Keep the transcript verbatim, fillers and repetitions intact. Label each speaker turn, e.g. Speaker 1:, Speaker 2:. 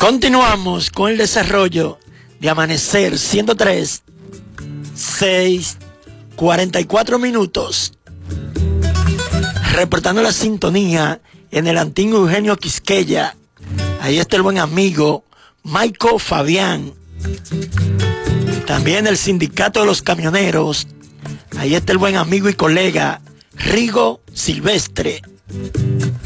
Speaker 1: Continuamos con el desarrollo de Amanecer ciento tres, seis, cuarenta y cuatro minutos. Reportando la sintonía en el antiguo Eugenio Quisqueya. Ahí está el buen amigo Maico Fabián. También el sindicato de los camioneros. Ahí está el buen amigo y colega Rigo Silvestre.